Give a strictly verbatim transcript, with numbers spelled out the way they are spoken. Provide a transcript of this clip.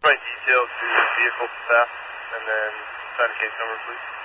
Right detail to vehicle theft, and then sign the case number, please.